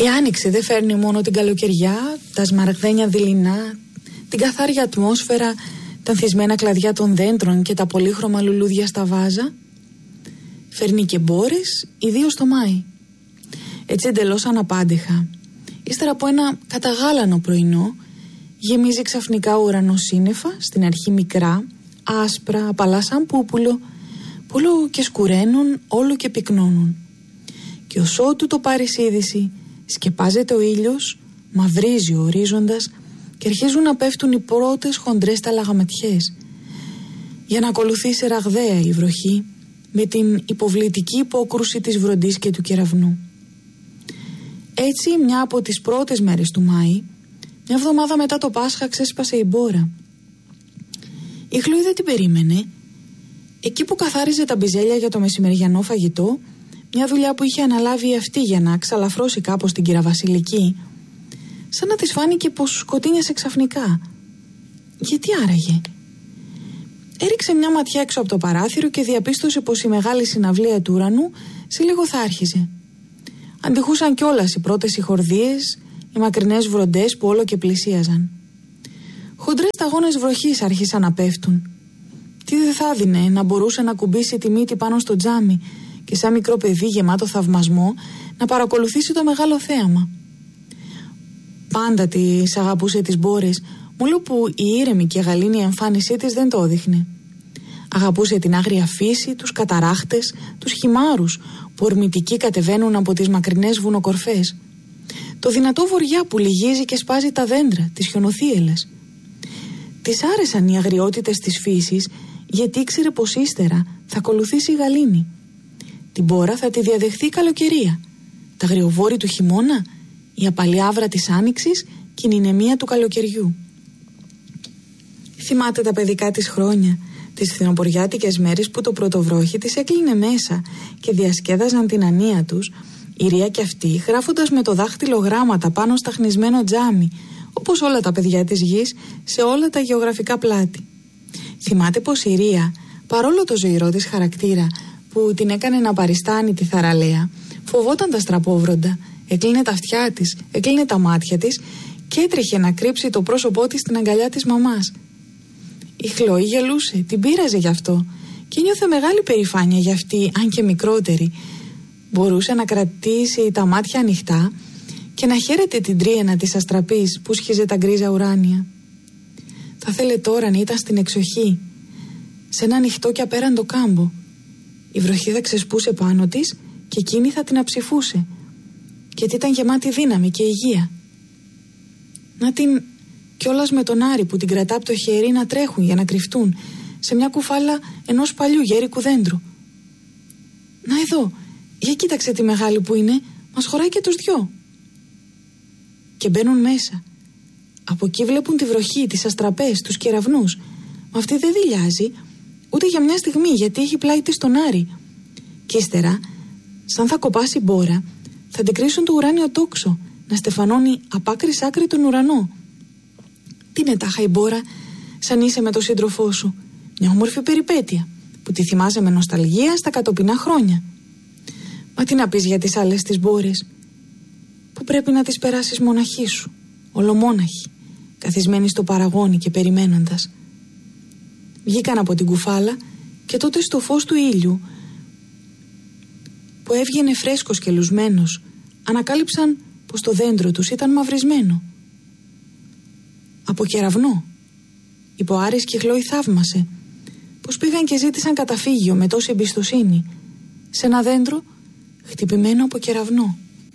Η άνοιξη δεν φέρνει μόνο την καλοκαιριά, τα σμαραγδένια δειλινά, την καθάρια ατμόσφαιρα, τα ανθισμένα κλαδιά των δέντρων και τα πολύχρωμα λουλούδια στα βάζα. Φέρνει και μπόρες, ιδίως το Μάη. Έτσι εντελώς αναπάντηχα, ύστερα από ένα καταγάλανο πρωινό, γεμίζει ξαφνικά ο ουρανός σύννεφα, στην αρχή μικρά, άσπρα, απαλά σαν πούπουλο, που όλο και σκουραίνουν, όλο και πυκνώνουν. Και ως ότου το πάρεις είδηση, σκεπάζεται ο ήλιος, μαυρίζει ο ορίζοντας και αρχίζουν να πέφτουν οι πρώτες χοντρές ταλαγματιές, για να ακολουθήσει ραγδαία η βροχή με την υποβλητική υπόκρουση της βροντής και του κεραυνού. Έτσι, μια από τις πρώτες μέρες του Μάη, μια εβδομάδα μετά το Πάσχα, ξέσπασε η μπόρα. Η Χλωή δεν την περίμενε. Εκεί που καθάριζε τα μπιζέλια για το μεσημεριανό φαγητό, μια δουλειά που είχε αναλάβει αυτή για να ξαλαφρώσει κάπως την κυρα-Βασιλική, σαν να της φάνηκε πως σκοτίνιασε ξαφνικά. Γιατί άραγε? Έριξε μια ματιά έξω από το παράθυρο και διαπίστωσε πως η μεγάλη συναυλία του ουρανού σε λίγο θα άρχιζε. Αντιχούσαν κιόλας οι πρώτες ηχορδίες, οι μακρινές βροντές που όλο και πλησίαζαν. Χοντρές σταγόνες βροχής άρχισαν να πέφτουν. Τι δεν θα έδινε να μπορούσε να κουμπίσει τη μύτη πάνω στο τζάμι και σαν μικρό παιδί γεμάτο θαυμασμό να παρακολουθήσει το μεγάλο θέαμα. Πάντα τις αγαπούσε τις μπόρες, μόνο που η ήρεμη και γαλήνη εμφάνισή της δεν το έδειχνε. Αγαπούσε την άγρια φύση, τους καταράχτες, τους χυμάρους που ορμητικοί κατεβαίνουν από τις μακρινές βουνοκορφές. Το δυνατό βοριά που λυγίζει και σπάζει τα δέντρα, τις χιονοθύελες. Της άρεσαν οι αγριότητες της φύσης, γιατί ήξερε πως ύστερα θα ακολουθήσει η γαλήνη. Την μπόρα θα τη διαδεχθεί η καλοκαιρία, τα αγριοβόρη του χειμώνα, η απαλή άβρα της άνοιξης και η νηνεμία του καλοκαιριού. Θυμάται τα παιδικά της χρόνια, τις φθινοποριάτικες μέρες που το πρωτοβρόχι της έκλεινε μέσα και διασκέδαζαν την ανία τους, η Ρία και αυτή, γράφοντας με το δάχτυλο γράμματα πάνω στα χνισμένο τζάμι, όπως όλα τα παιδιά της γης, σε όλα τα γεωγραφικά πλάτη. Θυμάται πως η Ρία, παρόλο το ζωηρό της χαρακτήρα που την έκανε να παριστάνει τη θαραλέα, φοβόταν τα στραπόβροντα, έκλεινε τα αυτιά της, έκλεινε τα μάτια της και έτρεχε να κρύψει το πρόσωπό της στην αγκαλιά της μαμάς. Η Χλωή γελούσε, την πείραζε γι' αυτό και νιώθε μεγάλη περηφάνεια γι' αυτή, αν και μικρότερη. Μπορούσε να κρατήσει τα μάτια ανοιχτά και να χαίρεται την τρίαινα της αστραπής που σχίζε τα γκρίζα ουράνια. Θα θέλε τώρα να ήταν στην εξοχή, σε ένα ανοιχτό και απέραντο κάμπο. Η βροχή θα ξεσπούσε πάνω της και εκείνη θα την αψηφούσε, γιατί ήταν γεμάτη δύναμη και υγεία. Να την κιόλας με τον Άρη που την κρατά από το χέρι να τρέχουν για να κρυφτούν σε μια κουφάλα ενός παλιού γέρικου δέντρου. Να εδώ, για κοίταξε τη μεγάλη που είναι, μας χωράει και τους δυο. Και μπαίνουν μέσα. Από εκεί βλέπουν τη βροχή, τις αστραπές, τους κεραυνούς. Μα αυτή δεν δειλιάζει ούτε για μια στιγμή, γιατί έχει πλάι της τον Άρη. Και ύστερα, σαν θα κοπάσει μπόρα, θα την κρίσουν το ουράνιο τόξο, να στεφανώνει απ' άκρη σ' άκρη τον ουρανό. Τι είναι τάχα η μπόρα, σαν είσαι με τον σύντροφό σου? Μια όμορφη περιπέτεια που τη θυμάσαι με νοσταλγία στα κατοπινά χρόνια. Μα τι να πεις για τις άλλες τις μπόρες, που πρέπει να τις περάσεις μοναχή σου, ολομόναχη, καθισμένη στο παραγόνι και περιμένοντας. Βγήκαν από την κουφάλα και τότε στο φως του ήλιου, που έβγαινε φρέσκος και λουσμένος, ανακάλυψαν πως το δέντρο τους ήταν μαυρισμένο. Από κεραυνό. Είπε ο Άρης και η Χλωή θαύμασε πως πήγαν και ζήτησαν καταφύγιο με τόση εμπιστοσύνη σε ένα δέντρο χτυπημένο από κεραυνό.